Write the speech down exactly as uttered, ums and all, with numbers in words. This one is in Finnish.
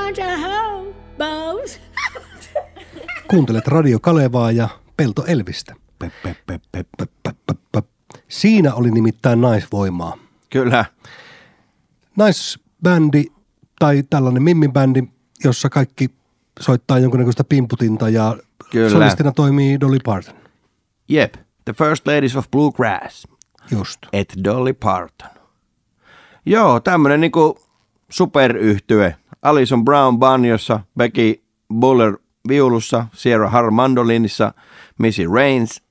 want a house. Kuuntelet Radio Kalevaa ja Pelto Elvistä. Pep, pep, pep, pep, pep, pep, pep, pep. Siinä oli nimittäin naisvoimaa. Kyllä. Naisbändi tai tällainen mimmibändi, jossa kaikki soittaa jonkunnäköistä pimputinta ja Kyllä. solistina toimii Dolly Parton. Jep, The First Ladies of Bluegrass. Just. Et Dolly Parton. Joo, tämmönen niinku superyhtye. Alison Brown banjossa, Becky Buller viulussa, Sierra Harr mandolinissa, Missy Raines